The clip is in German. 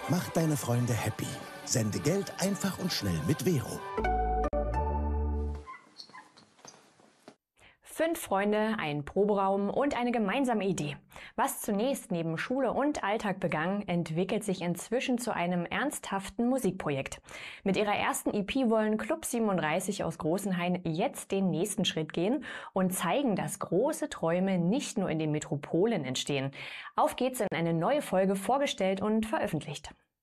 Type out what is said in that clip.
Mach deine Freunde happy. Sende Geld einfach und schnell mit Vero. 5 Freunde, ein Proberaum und eine gemeinsame Idee. Was zunächst neben Schule und Alltag begann, entwickelt sich inzwischen zu einem ernsthaften Musikprojekt. Mit ihrer ersten EP wollen Club 37 aus Großenhain jetzt den nächsten Schritt gehen und zeigen, dass große Träume nicht nur in den Metropolen entstehen. Auf geht's in eine neue Folge vorgestellt und veröffentlicht.